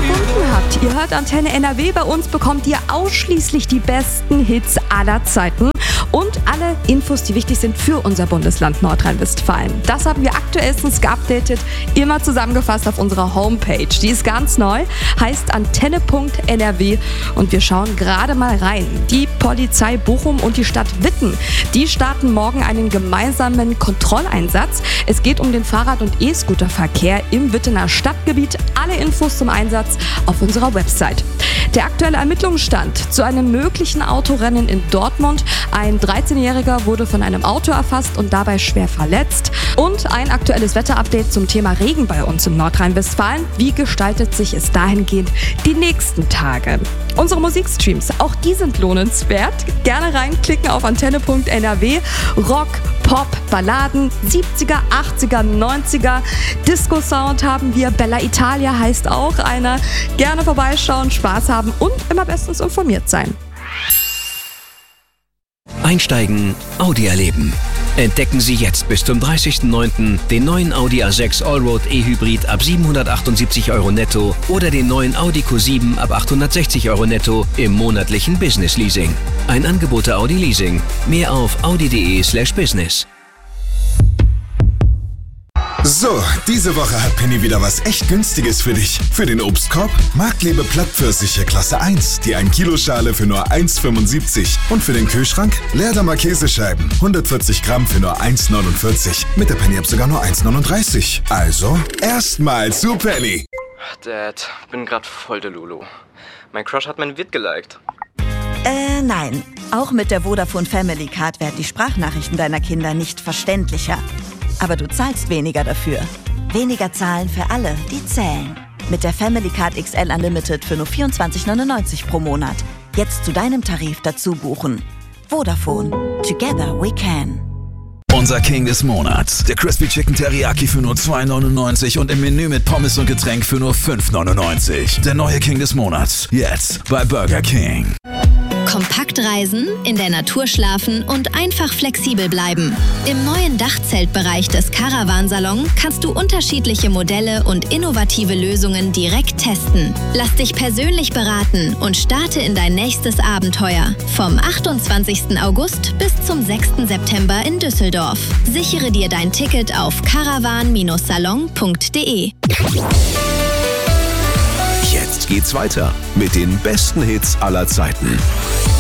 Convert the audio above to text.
gefunden habt. Ihr hört Antenne NRW. Bei uns bekommt ihr ausschließlich die besten Hits aller Zeiten und alle Infos, die wichtig sind für unser Bundesland Nordrhein-Westfalen. Das haben wir aktuellstens geupdatet, immer zusammengefasst auf unserer Homepage. Die ist ganz neu, heißt antenne.nrw und wir schauen gerade mal rein. Die Polizei Bochum und die Stadt Witten, die starten morgen einen gemeinsamen Kontrolleinsatz. Es geht um den Fahrrad- und E-Scooter-Verkehr im Wittener Stadtgebiet. Alle Infos zum Einsatz auf unserer Website. Der aktuelle Ermittlungsstand zu einem möglichen Autorennen in Dortmund. Ein 13-Jähriger wurde von einem Auto erfasst und dabei schwer verletzt. Und ein aktuelles Wetterupdate zum Thema Regen bei uns in Nordrhein-Westfalen. Wie gestaltet sich es dahingehend die nächsten Tage? Unsere Musikstreams, auch die sind lohnenswert. Gerne reinklicken auf antenne.nrw. Rock, Pop, Balladen, 70er, 80er, 90er. Disco-Sound haben wir. Bella Italia heißt auch einer. Gerne vorbeischauen, Spaß haben und immer bestens informiert sein. Einsteigen, Audi erleben. Entdecken Sie jetzt bis zum 30.09. den neuen Audi A6 Allroad E-Hybrid ab 778 € netto oder den neuen Audi Q7 ab 860 € netto im monatlichen Business Leasing. Ein Angebot der Audi Leasing. Mehr auf audi.de/business. So, diese Woche hat Penny wieder was echt Günstiges für dich. Für den Obstkorb Marktlebe Plattpfirsiche Klasse 1, die 1-Kilo-Schale für nur 1,75. Und für den Kühlschrank Leerdammer Käsescheiben, 140 Gramm für nur 1,49. Mit der Penny-App sogar nur 1,39. Also, erstmal zu Penny. Dad, bin grad voll der Lulu. Mein Crush hat mein Vid geliked. Nein. Auch mit der Vodafone Family Card werden die Sprachnachrichten deiner Kinder nicht verständlicher. Aber du zahlst weniger dafür. Weniger zahlen für alle, die zählen. Mit der Family Card XL Unlimited für nur 24,99 pro Monat. Jetzt zu deinem Tarif dazu buchen. Vodafone. Together we can. Unser King des Monats. Der Crispy Chicken Teriyaki für nur 2,99 und im Menü mit Pommes und Getränk für nur 5,99. Der neue King des Monats. Jetzt bei Burger King. Kompakt reisen, in der Natur schlafen und einfach flexibel bleiben. Im neuen Dachzeltbereich des Caravansalon kannst du unterschiedliche Modelle und innovative Lösungen direkt testen. Lass dich persönlich beraten und starte in dein nächstes Abenteuer. Vom 28. August bis zum 6. September in Düsseldorf. Sichere dir dein Ticket auf caravan-salon.de. Jetzt geht's weiter mit den besten Hits aller Zeiten.